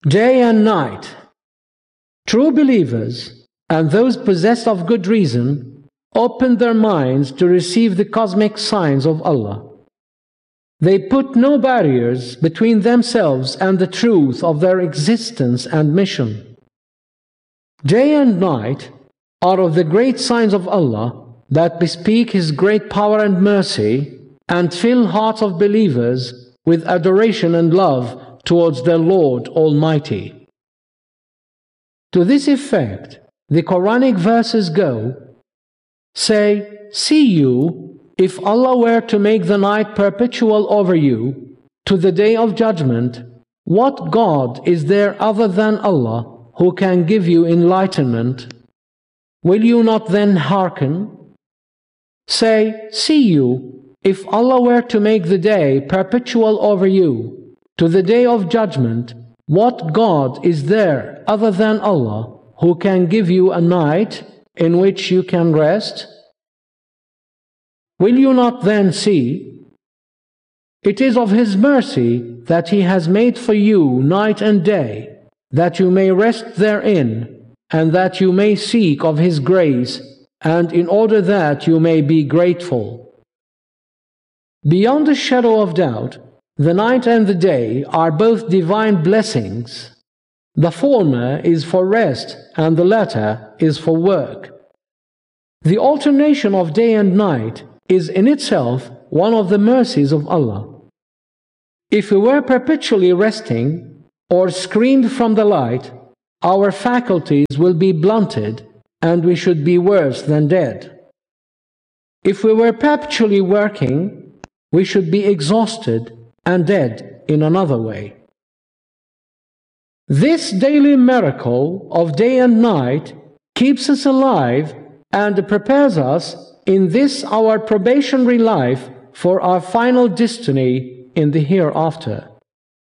day and night. True believers and those possessed of good reason open their minds to receive the cosmic signs of Allah. They put no barriers between themselves and the truth of their existence and mission. Day and night are of the great signs of Allah that bespeak His great power and mercy and fill hearts of believers with adoration and love towards their Lord Almighty. To this effect, the Quranic verses go, say, see you, if Allah were to make the night perpetual over you, to the day of judgment, what God is there other than Allah who can give you enlightenment? Will you not then hearken? Say, see you, if Allah were to make the day perpetual over you, to the day of judgment, what God is there other than Allah who can give you a night in which you can rest? Will you not then see? It is of His mercy that He has made for you night and day, that you may rest therein, and that you may seek of His grace, and in order that you may be grateful. Beyond a shadow of doubt, the night and the day are both divine blessings. The former is for rest, and the latter is for work. The alternation of day and night is in itself one of the mercies of Allah. If we were perpetually resting or screened from the light, our faculties will be blunted and we should be worse than dead. If we were perpetually working, we should be exhausted and dead in another way. This daily miracle of day and night keeps us alive and prepares us in this our probationary life for our final destiny in the hereafter.